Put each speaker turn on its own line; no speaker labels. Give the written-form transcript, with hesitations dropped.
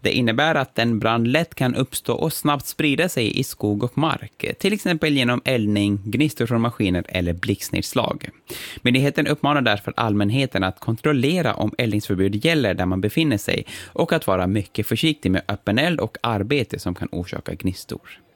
Det innebär att en brand lätt kan uppstå och snabbt sprida sig i skog och mark, till exempel genom eldning, gnistor från maskiner eller blixtnedslag. Myndigheten uppmanar därför allmänheten att kontrollera om eldningsförbud gäller där man befinner sig och att vara mycket försiktig med öppen eld och arbete som kan orsaka gnistor.